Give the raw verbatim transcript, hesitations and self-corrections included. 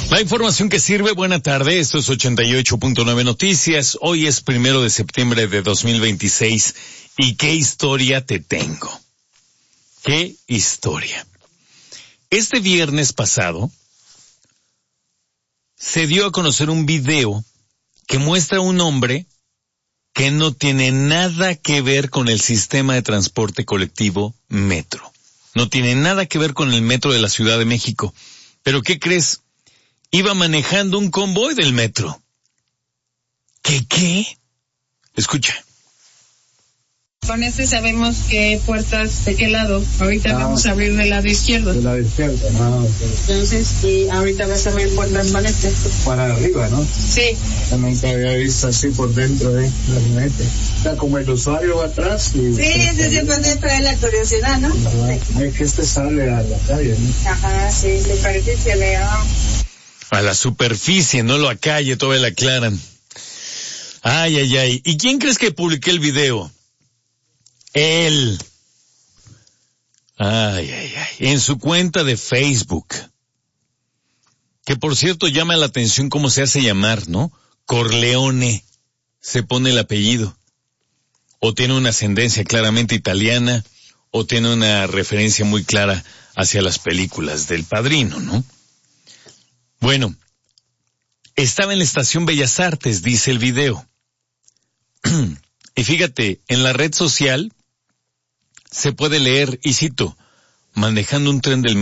La información que sirve, buena tarde, esto es ochenta y ocho punto nueve Noticias, hoy es primero de septiembre de dos mil veintiséis, y qué historia te tengo, qué historia. Este viernes pasado, se dio a conocer un video que muestra a un hombre que no tiene nada que ver con el sistema de transporte colectivo Metro. No tiene nada que ver con el Metro de la Ciudad de México. ¿Pero qué crees? Iba manejando un convoy del Metro. ¿Qué qué? Escucha. Con este sabemos qué puertas, de qué lado. Ahorita ah, vamos a abrir del lado izquierdo. Del lado izquierdo, ah, okay. Entonces, y ahorita vas a abrir puertas con este. Para arriba, ¿no? Sí. También te había visto así por dentro, ¿eh? Realmente. O sea, como el usuario va atrás. Y sí, ese siempre te trae la curiosidad, ¿no? Sí. Es que este sale a la calle, ¿no? Ajá, sí, superficie de... A la superficie, no lo a calle, todavía la aclaran. Ay, ay, ay. ¿Y quién crees que publiqué el video? Él. Ay, ay, ay. En su cuenta de Facebook. Que por cierto llama la atención cómo se hace llamar, ¿no? Corleone. Se pone el apellido. O tiene una ascendencia claramente italiana, o tiene una referencia muy clara hacia las películas del Padrino, ¿no? Bueno, estaba en la estación Bellas Artes, dice el video. Y fíjate, en la red social se puede leer, y cito, manejando un tren del